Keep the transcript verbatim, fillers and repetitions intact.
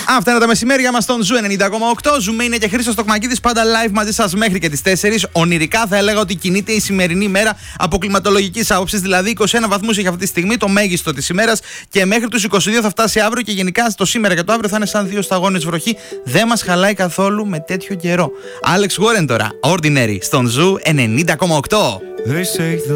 Αυτά είναι τα μεσημέρια μας στον Ζου ενενήντα κόμμα οκτώ. Ζούμε είναι και Χρήστος Τοκμακίδης, πάντα live μαζί σας μέχρι και τις τέσσερις. Ονειρικά θα έλεγα ότι κινείται η σημερινή μέρα από κλιματολογικής άποψης, δηλαδή είκοσι ένα βαθμούς έχει αυτή τη στιγμή, το μέγιστο της ημέρας, και μέχρι τους είκοσι δύο θα φτάσει αύριο. Και γενικά το σήμερα και το αύριο θα είναι σαν δύο σταγόνες βροχή. Δεν μας χαλάει καθόλου με τέτοιο καιρό. Alex Warren τώρα, Ordinary, στον Ζου ενενήντα κόμμα οκτώ.